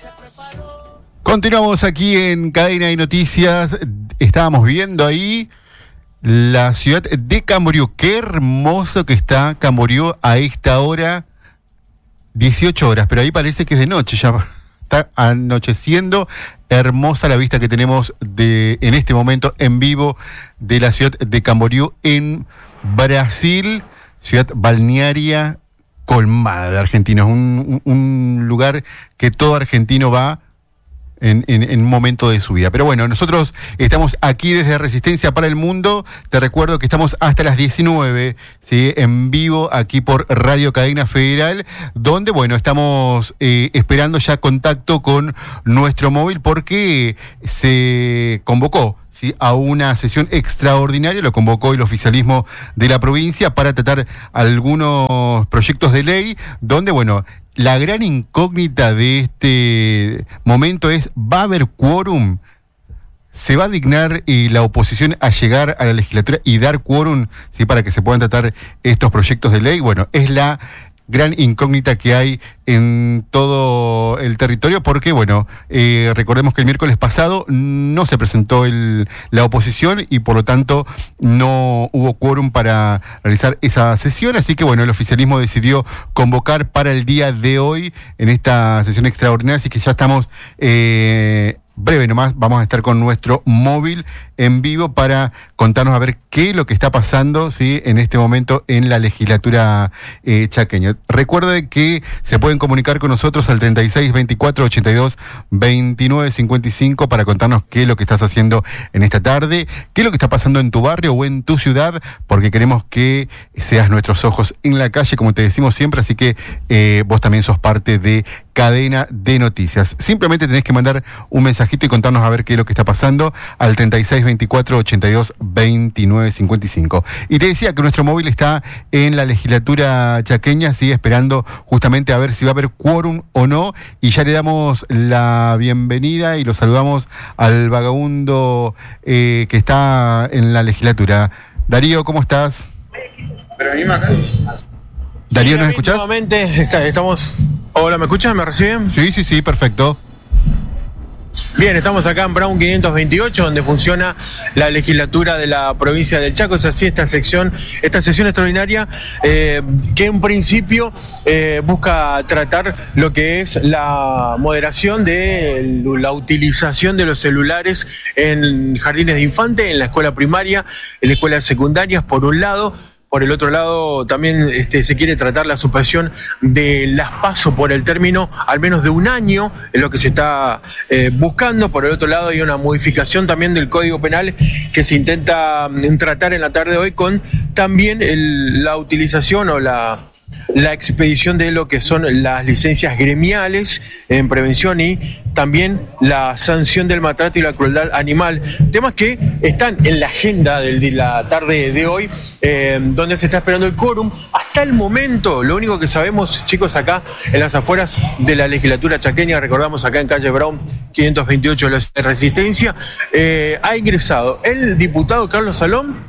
Continuamos aquí en Cadena de Noticias. Estábamos viendo ahí la ciudad de Camboriú. Qué hermoso que está Camboriú a esta hora, 18 horas, pero ahí parece que es de noche, ya está anocheciendo. Hermosa la vista que tenemos en este momento en vivo de la ciudad de Camboriú en Brasil, ciudad balnearia colmada de argentinos, un lugar que todo argentino va en un momento de su vida. Pero bueno, nosotros estamos aquí desde Resistencia para el Mundo. Te recuerdo que estamos hasta las 19, ¿sí? En vivo aquí por Radio Cadena Federal, donde, bueno, estamos esperando ya contacto con nuestro móvil porque se convocó, ¿sí?, a una sesión extraordinaria. Lo convocó el oficialismo de la provincia para tratar algunos proyectos de ley donde, bueno, la gran incógnita de este momento es: ¿va a haber quórum? ¿Se va a dignar la oposición a llegar a la legislatura y dar quórum, ¿sí?, para que se puedan tratar estos proyectos de ley? Bueno, es la gran incógnita que hay en todo el territorio porque, bueno, recordemos que el miércoles pasado no se presentó la oposición y por lo tanto no hubo quórum para realizar esa sesión, así que, bueno, el oficialismo decidió convocar para el día de hoy en esta sesión extraordinaria, así que ya estamos breve nomás, vamos a estar con nuestro móvil en vivo para contarnos a ver qué es lo que está pasando, ¿sí?, en este momento en la legislatura chaqueña. Recuerde que se pueden comunicar con nosotros al 36 24 82 29 55 para contarnos qué es lo que estás haciendo en esta tarde, qué es lo que está pasando en tu barrio o en tu ciudad, porque queremos que seas nuestros ojos en la calle, como te decimos siempre, así que vos también sos parte de Cadena de Noticias. Simplemente tenés que mandar un mensajito y contarnos a ver qué es lo que está pasando al 36 24 82 29 55. Y te decía que nuestro móvil está en la legislatura chaqueña, sigue esperando justamente a ver si va a haber quórum o no, y ya le damos la bienvenida y lo saludamos al vagabundo que está en la legislatura. Darío, ¿cómo estás? Pero venimos acá. Darío, ¿nos escuchás? Nuevamente estamos... Hola, ¿me escuchan? ¿Me reciben? Sí, perfecto. Bien, estamos acá en Brown 528, donde funciona la legislatura de la provincia del Chaco. Es así esta sesión extraordinaria que en principio busca tratar lo que es la moderación de la utilización de los celulares en jardines de infante, en la escuela primaria, en la escuela secundaria, por un lado. Por el otro lado, también se quiere tratar la suspensión de las PASO por el término al menos de un año, es lo que se está buscando. Por el otro lado, hay una modificación también del Código Penal que se intenta tratar en la tarde de hoy con también la utilización o la expedición de lo que son las licencias gremiales en prevención y también la sanción del maltrato y la crueldad animal, temas que están en la agenda de la tarde de hoy, donde se está esperando el quórum. Hasta el momento, lo único que sabemos, chicos, acá en las afueras de la legislatura chaqueña, recordamos acá en calle Brown 528 de la Resistencia, ha ingresado el diputado Carlos Salom,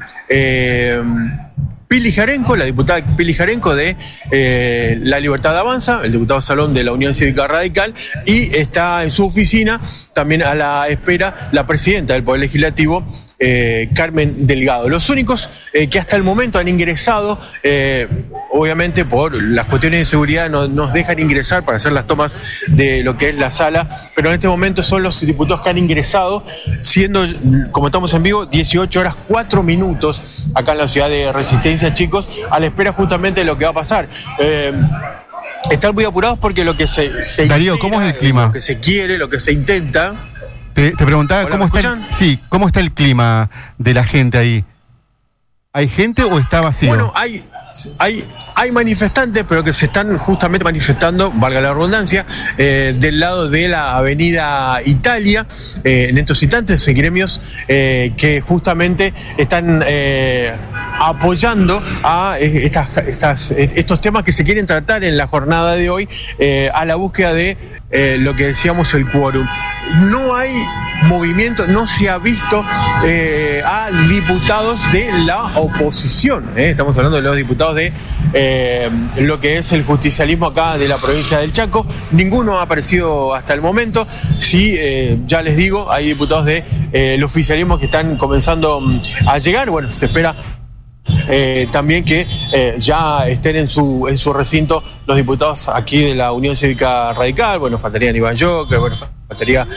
Pili Jarenco, la diputada Pili Jarenco de La Libertad Avanza, el diputado Salón de la Unión Cívica Radical, y está en su oficina también a la espera la presidenta del Poder Legislativo, Carmen Delgado. Los únicos que hasta el momento han ingresado, obviamente por las cuestiones de seguridad no nos dejan ingresar para hacer las tomas de lo que es la sala, pero en este momento son los diputados que han ingresado, siendo, como estamos en vivo, 18 horas 4 minutos acá en la ciudad de Resistencia, chicos, a la espera justamente de lo que va a pasar. Están muy apurados porque lo que se Darío, intenta, ¿cómo es el clima? Lo que se quiere, lo que se intenta. Te preguntaba cómo está el clima de la gente ahí. ¿Hay gente o está vacío? Bueno, hay manifestantes, pero que se están justamente manifestando, valga la redundancia, del lado de la avenida Italia, en estos instantes, en gremios que justamente están apoyando a estos temas que se quieren tratar en la jornada de hoy, a la búsqueda de lo que decíamos, el quórum. No hay movimiento, no se ha visto a diputados de la oposición. Estamos hablando de los diputados de lo que es el justicialismo acá de la provincia del Chaco. Ninguno ha aparecido hasta el momento. Sí, ya les digo, hay diputados del oficialismo que están comenzando a llegar. Bueno, se espera también que ya estén en su recinto los diputados aquí de la Unión Cívica Radical. Bueno, faltaría Iván Joker, bueno, faltaría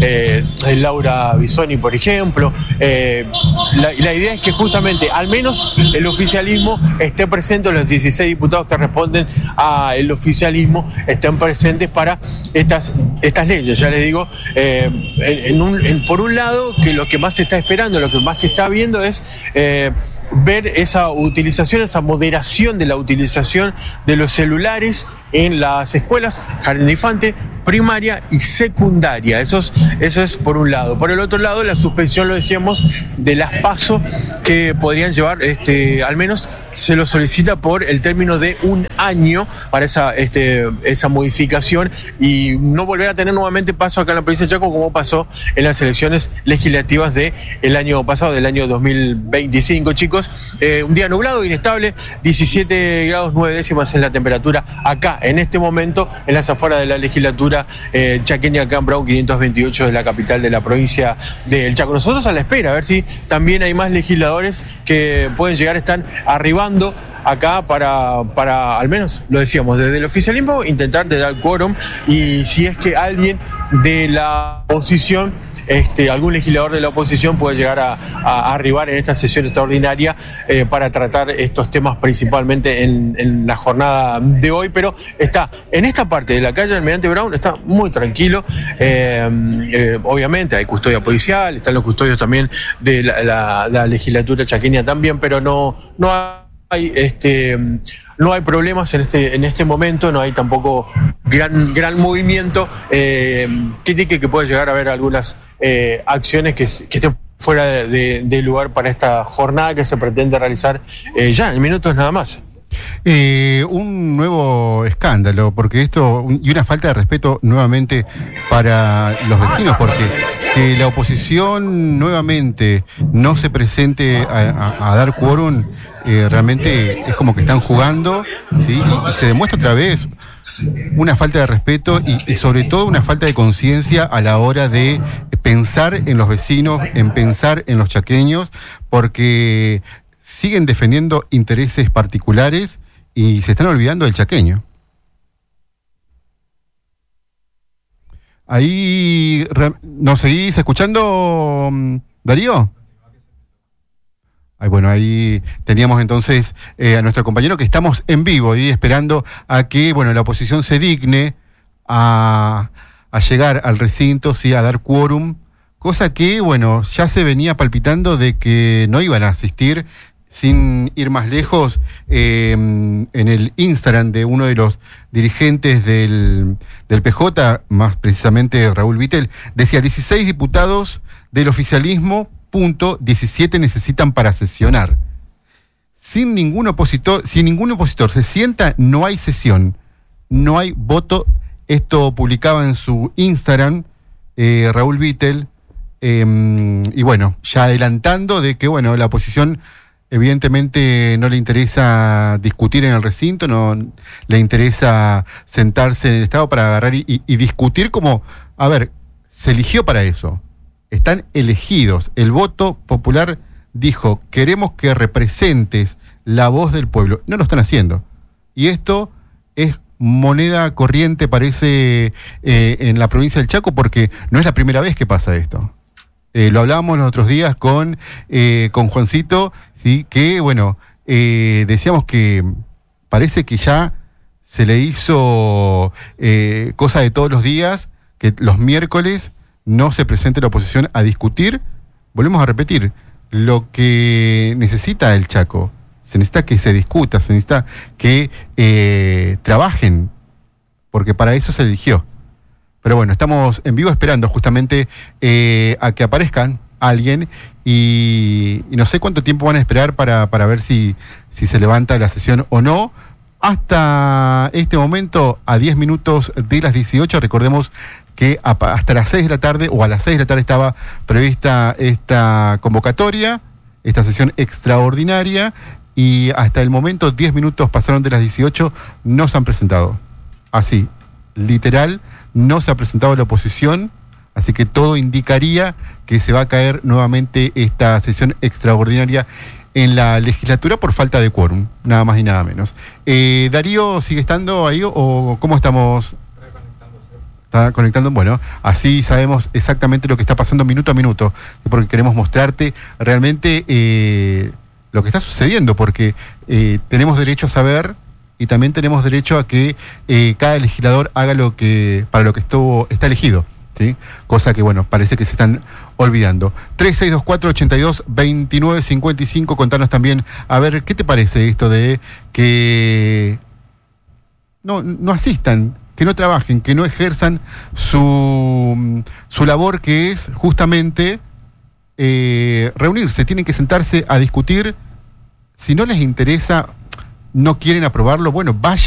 Laura Bisoni, por ejemplo. La idea es que justamente, al menos el oficialismo esté presente, los 16 diputados que responden al oficialismo estén presentes para estas leyes. Ya les digo, por un lado, que lo que más se está esperando, lo que más se está viendo es ver esa utilización, esa moderación de la utilización de los celulares en las escuelas, jardín de infante, primaria y secundaria. Eso es por un lado. Por el otro lado, la suspensión, lo decíamos, de las PASO, que podrían llevar, al menos se lo solicita por el término de un año para esa modificación, y no volver a tener nuevamente paso acá en la provincia de Chaco como pasó en las elecciones legislativas del año pasado, del año 2025, chicos. Un día nublado, inestable, 17 grados 9 décimas es la temperatura acá en este momento en las afueras de la legislatura chaqueña, acá en Brown 528 de la capital de la provincia del Chaco. Nosotros a la espera, a ver si también hay más legisladores que pueden llegar, están arribando acá para, al menos, lo decíamos, desde el oficialismo, intentar de dar quórum, y si es que alguien de la oposición, algún legislador de la oposición puede llegar a arribar en esta sesión extraordinaria para tratar estos temas principalmente en la jornada de hoy. Pero está en esta parte de la calle Almirante Brown, está muy tranquilo. Obviamente hay custodia policial, están los custodios también de la legislatura chaqueña también, pero no hay problemas en este momento, no hay tampoco gran movimiento que puede llegar a haber algunas acciones que estén fuera de lugar para esta jornada que se pretende realizar ya en minutos nada más. Un nuevo escándalo, porque y una falta de respeto nuevamente para los vecinos, porque que la oposición nuevamente no se presente a dar quórum, realmente es como que están jugando, ¿sí? Y se demuestra otra vez una falta de respeto y sobre todo una falta de conciencia a la hora de pensar en los vecinos, en pensar en los chaqueños, porque siguen defendiendo intereses particulares y se están olvidando del chaqueño. Ahí, ¿nos seguís escuchando, Darío? Bueno, ahí teníamos entonces a nuestro compañero, que estamos en vivo y esperando a que, la oposición se digne a llegar al recinto, sí, a dar quórum, cosa que, ya se venía palpitando de que no iban a asistir. Sin ir más lejos, en el Instagram de uno de los dirigentes del PJ, más precisamente Raúl Vittel, decía 16 diputados del oficialismo, 17 necesitan para sesionar. Si ningún opositor se sienta, no hay sesión, no hay voto. Esto publicaba en su Instagram Raúl Vittel, y ya adelantando de que la oposición evidentemente no le interesa discutir en el recinto, no le interesa sentarse en el Estado para agarrar y discutir como, se eligió para eso. Están elegidos. El voto popular dijo, queremos que representes la voz del pueblo. No lo están haciendo. Y esto es moneda corriente, parece, en la provincia del Chaco, porque no es la primera vez que pasa esto. Lo hablábamos los otros días con Juancito, ¿sí? Que, decíamos que parece que ya se le hizo cosa de todos los días, que los miércoles no se presente la oposición a discutir. Volvemos a repetir, lo que necesita el Chaco, se necesita que se discuta, se necesita que trabajen, porque para eso se eligió. Pero estamos en vivo esperando justamente a que aparezcan alguien y no sé cuánto tiempo van a esperar para ver si se levanta la sesión o no. hasta este momento, a 10 minutos de las 18, recordemos que hasta las 6 de la tarde o a las 6 de la tarde estaba prevista esta convocatoria, esta sesión extraordinaria, y hasta el momento 10 minutos pasaron de las 18, no se han presentado. Así, literal, no se ha presentado la oposición, así que todo indicaría que se va a caer nuevamente esta sesión extraordinaria en la legislatura por falta de quórum, nada más y nada menos. ¿Darío sigue estando ahí o cómo estamos? Está conectando. Bueno, así sabemos exactamente lo que está pasando minuto a minuto, porque queremos mostrarte realmente lo que está sucediendo, porque tenemos derecho a saber y también tenemos derecho a que cada legislador haga lo que para lo que está elegido, ¿sí? Cosa que, bueno, parece que se están olvidando. 3624-82-2955, contanos también, a ver, ¿qué te parece esto de que no asistan, que no trabajen, que no ejerzan su labor, que es justamente reunirse? Tienen que sentarse a discutir. Si no les interesa, no quieren aprobarlo, bueno, vaya